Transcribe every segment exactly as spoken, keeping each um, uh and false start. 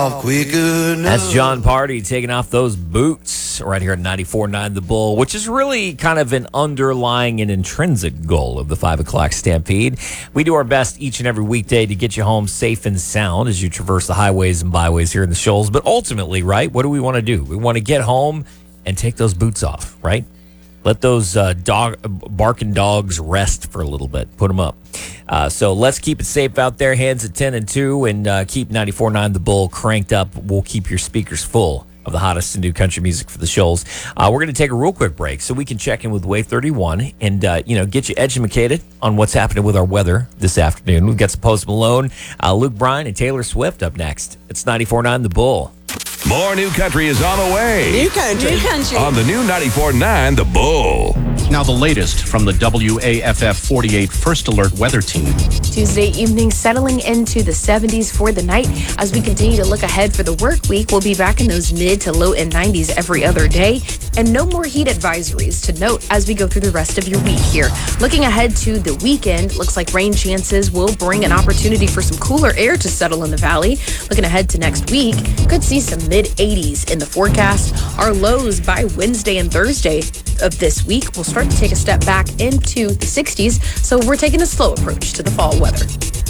That's John Party taking off those boots right here at ninety-four point nine The Bull, which is really kind of an underlying and intrinsic goal of the five o'clock Stampede. We do our best each and every weekday to get you home safe and sound as you traverse the highways and byways here in the Shoals. But ultimately, right, what do we want to do? We want to get home and take those boots off, right? Let those uh, dog barking dogs rest for a little bit. Put them up. Uh, so let's keep it safe out there. Hands at ten and two, and uh, keep ninety-four point nine The Bull cranked up. We'll keep your speakers full of the hottest and new country music for the Shoals. Uh, we're going to take a real quick break so we can check in with Wave thirty-one and uh, you know get you educated on what's happening with our weather this afternoon. We've got some Post Malone, uh, Luke Bryan, and Taylor Swift up next. It's ninety-four point nine The Bull. More new country is on the way. New country. New country. On the new ninety-four point nine The Bull. Now the latest from the W A F F forty-eight First Alert Weather Team. Tuesday evening settling into the seventies for the night. As we continue to look ahead for the work week, we'll be back in those mid to low and nineties every other day. And no more heat advisories to note as we go through the rest of your week here. Looking ahead to the weekend, looks like rain chances will bring an opportunity for some cooler air to settle in the valley. Looking ahead to next week, could see some mid eighties in the forecast. Our lows by Wednesday and Thursday of this week will start to take a step back into the sixties, so we're taking a slow approach to the fall weather.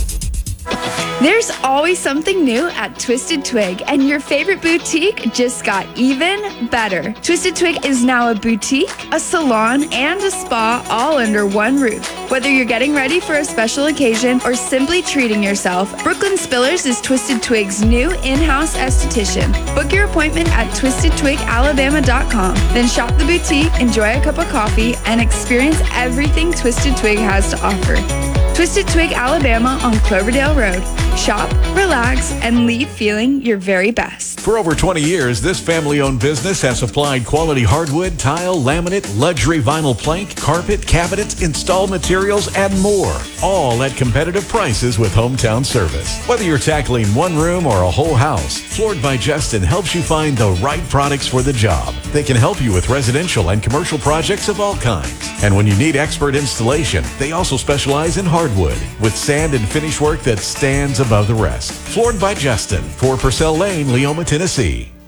There's always something new at Twisted Twig, and your favorite boutique just got even better. Twisted Twig is now a boutique, a salon, and a spa all under one roof. Whether you're getting ready for a special occasion or simply treating yourself, Brooklyn Spillers is Twisted Twig's new in-house esthetician. Book your appointment at twisted twig alabama dot com. Then shop the boutique, enjoy a cup of coffee, and experience everything Twisted Twig has to offer. Twisted Twig Alabama on Cloverdale Road. Shop, relax, and leave feeling your very best. For over twenty years, this family-owned business has supplied quality hardwood, tile, laminate, luxury vinyl plank, carpet, cabinets, installed materials, and more. All at competitive prices with hometown service. Whether you're tackling one room or a whole house, Floored by Justin helps you find the right products for the job. They can help you with residential and commercial projects of all kinds. And when you need expert installation, they also specialize in hardwood with sand and finish work that stands above the rest. Floored by Justin, four Purcell Lane, Leoma, Tennessee.